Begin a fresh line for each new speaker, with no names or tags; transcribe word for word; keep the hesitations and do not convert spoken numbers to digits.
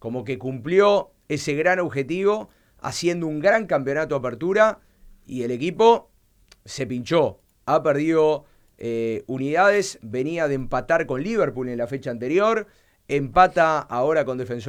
como que cumplió ese gran objetivo haciendo un gran campeonato de apertura y el equipo se pinchó. Ha perdido eh, unidades, venía de empatar con Liverpool en la fecha anterior, empata ahora con Defensor